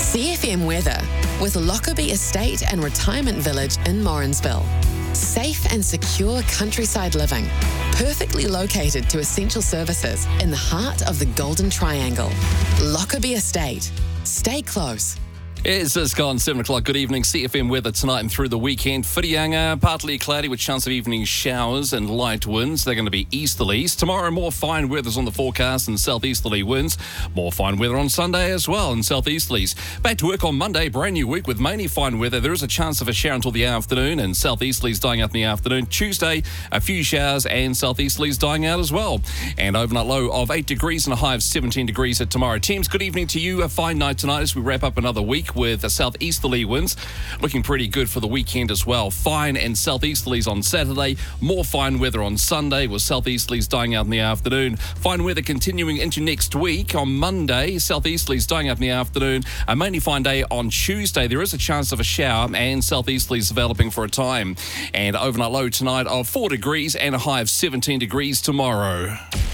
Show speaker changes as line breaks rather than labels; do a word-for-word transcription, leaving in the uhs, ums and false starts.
C F M weather with Lockerbie Estate and Retirement Village in Morrinsville. Safe and secure countryside living, perfectly located to essential services in the heart of the Golden Triangle. Lockerbie Estate. Stay close.
It's just gone seven o'clock. Good evening. C F M weather tonight and through the weekend. Whitianga, partly cloudy with chance of evening showers and light winds. They're going to be easterlies. Tomorrow, more fine weather's on the forecast and southeasterly winds. More fine weather on Sunday as well and southeasterlies. Back to work on Monday, brand new week with mainly fine weather. There is a chance of a shower until the afternoon and southeasterlies dying out in the afternoon. Tuesday, a few showers and southeasterlies dying out as well. And overnight low of eight degrees and a high of seventeen degrees at tomorrow. Teams, good evening to you. A fine night tonight as we wrap up another week with a southeasterly winds. Looking pretty good for the weekend as well. Fine and southeasterlies on Saturday. More fine weather on Sunday with southeasterlies dying out in the afternoon. Fine weather continuing into next week. On Monday, southeasterlies dying out in the afternoon. A mainly fine day on Tuesday. There is a chance of a shower and southeasterlies developing for a time. And overnight low tonight of four degrees and a high of seventeen degrees tomorrow.